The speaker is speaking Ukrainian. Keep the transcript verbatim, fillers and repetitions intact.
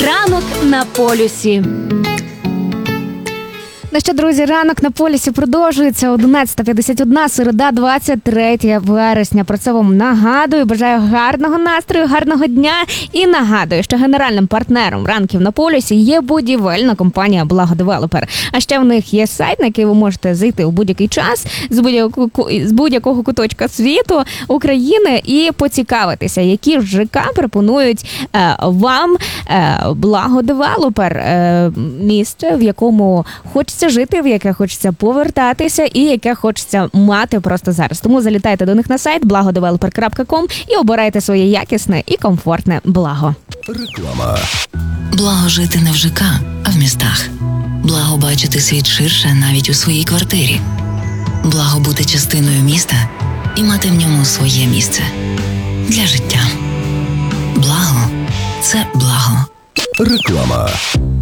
Ранок на полюсі. Ну що, друзі, ранок на полюсі продовжується. одинадцята п'ятдесят один, середа, двадцять третє вересня. Про це вам нагадую. Бажаю гарного настрою, гарного дня. І нагадую, що генеральним партнером ранків на полюсі є будівельна компанія «Благодевелопер». А ще в них є сайт, на який ви можете зайти у будь-який час з будь-якого, з будь-якого куточка світу, України і поцікавитися, які ж ЖК пропонують е, вам е, «Благодевелопер». Е, місце, в якому хочеться жити, в яке хочеться повертатися і яке хочеться мати просто зараз. Тому залітайте до них на сайт благодевелопер крапка ком і обирайте своє якісне і комфортне благо. Реклама. Благо жити не в ЖК, а в містах. Благо бачити світ ширше навіть у своїй квартирі. Благо бути частиною міста і мати в ньому своє місце. Для життя. Благо – це благо. Реклама.